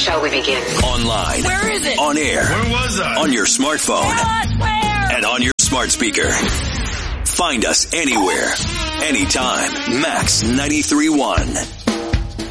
shall we begin? Online. Where is it? On air. Where was I? On your smartphone. Where? And on your smart speaker. Find us anywhere, anytime. Max 93.1.